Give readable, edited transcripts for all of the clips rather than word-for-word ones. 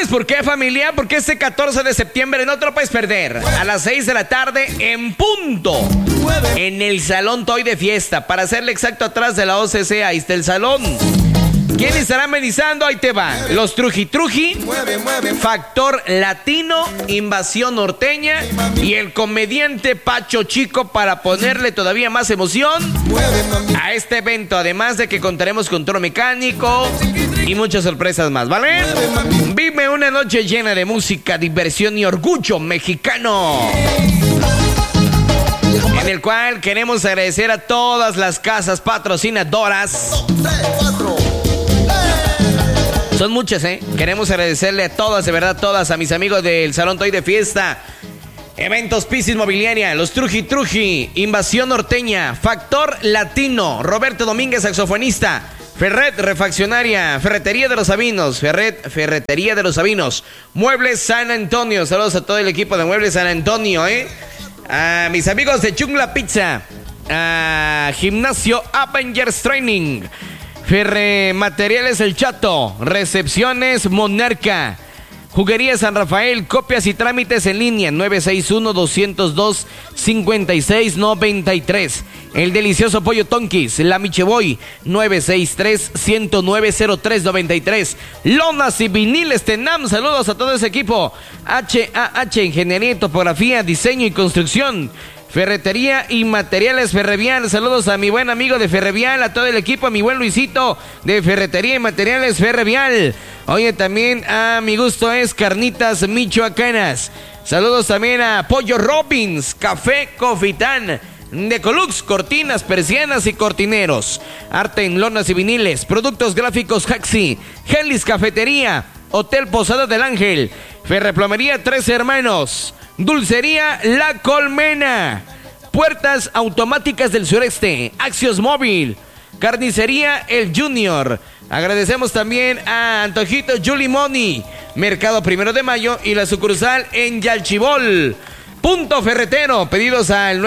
por qué, familia? Porque este 14 de septiembre no te lo puedes perder. A las 6 de la tarde, en punto. En el Salón Toy de Fiesta. Para serle exacto, atrás de la OCC. Ahí está el salón. ¿Quién estará amenizando? Ahí te va. Los Truji Truji, Factor Latino, Invasión Norteña y el comediante Pacho Chico para ponerle todavía más emoción a este evento. Además de que contaremos con toro mecánico y muchas sorpresas más, ¿vale? Vive una noche llena de música, diversión y orgullo mexicano. En el cual queremos agradecer a todas las casas patrocinadoras. Son muchas, ¿eh? Queremos agradecerle a todas, de verdad, todas, a mis amigos del Salón Toy de Fiesta, Eventos Pisis Mobiliaria, Los Truji Truji, Invasión Norteña, Factor Latino, Roberto Domínguez, saxofonista, Ferret Refaccionaria, Ferretería de los Sabinos, Ferretería de los Sabinos, Muebles San Antonio. Saludos a todo el equipo de Muebles San Antonio, ¿eh? A mis amigos de Chungla Pizza, a Gimnasio Avengers Training, Ferre Materiales El Chato, Recepciones Monarca, Juguería San Rafael, copias y trámites en línea, 961-202-5693. El delicioso Pollo Tonquis, La Micheboy, 963-109-0393. Lonas y viniles Tenam, saludos a todo ese equipo. HAH, Ingeniería y Topografía, Diseño y Construcción. Ferretería y Materiales Ferrevial, saludos a mi buen amigo de Ferrevial, a todo el equipo, a mi buen Luisito de Ferretería y Materiales Ferrevial. Oye, también a mi gusto es Carnitas Michoacanas. Saludos también a Pollo Robbins, Café Cofitán, Decolux, cortinas, persianas y cortineros. Arte en lonas y viniles, productos gráficos Haxi, Gelis Cafetería, Hotel Posada del Ángel, Ferreplomería Tres Hermanos, Dulcería La Colmena, Puertas Automáticas del Sureste, Axios Móvil, Carnicería El Junior. Agradecemos también a Antojito Julie Money, Mercado 1 de Mayo y la sucursal en Yalchibol. Punto Ferretero, pedidos al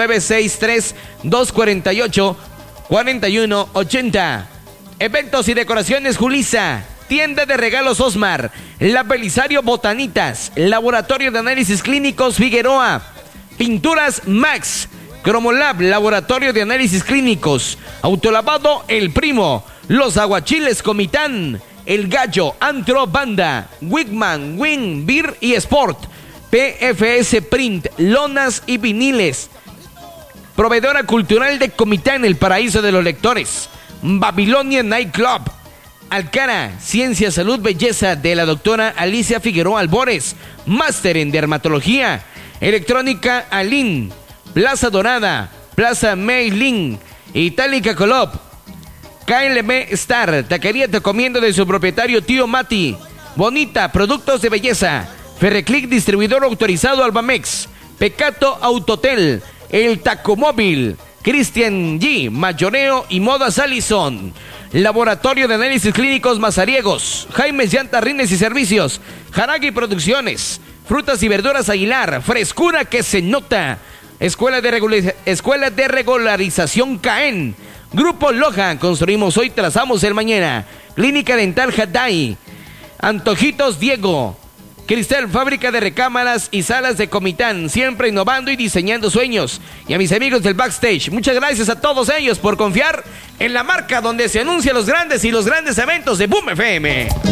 963-248-4180. Eventos y decoraciones Julisa, Tienda de Regalos Osmar, La Belisario Botanitas, Laboratorio de Análisis Clínicos Figueroa, Pinturas Max, Cromolab, Laboratorio de Análisis Clínicos, Autolavado El Primo, Los Aguachiles Comitán, El Gallo, Antro Banda, Wigman, Wing, Beer y Sport, PFS Print, Lonas y Viniles, Proveedora Cultural de Comitán, El Paraíso de los Lectores, Babilonia Night Club, Alcara, Ciencia, Salud, Belleza de la doctora Alicia Figueroa Albores, Máster en Dermatología, Electrónica Alin, Plaza Dorada, Plaza Meilin, Itálica Colop, KLB Star, Taquería Te Comiendo de su propietario Tío Mati, Bonita, Productos de Belleza, Ferreclick, distribuidor autorizado Albamex, Pecato Autotel, El Tacomóvil, Cristian G, Mayoreo y Modas Allison, Laboratorio de Análisis Clínicos Mazariegos, Jaime Llantas Rines y Servicios, Jaragui Producciones, Frutas y Verduras Aguilar, frescura que se nota, Escuela de Regularización CAEN, Grupo Loja, construimos hoy, trazamos el mañana, Clínica Dental Haddai, Antojitos Diego, Cristal, fábrica de recámaras y salas de Comitán, siempre innovando y diseñando sueños. Y a mis amigos del backstage, muchas gracias a todos ellos por confiar en la marca donde se anuncian los grandes eventos de Boom FM.